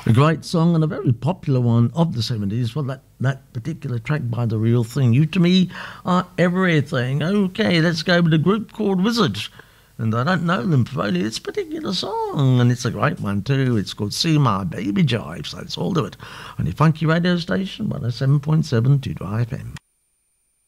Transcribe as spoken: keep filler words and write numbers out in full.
A great song and a very popular one of the seventies. Well, that, that particular track by The Real Thing. You to me are everything. Okay, let's go with a group called Wizards. And I don't know them for only this particular song. And it's a great one too. It's called See My Baby Jive. So let's all do it on your funky radio station, one oh seven point seven Two Drive F M.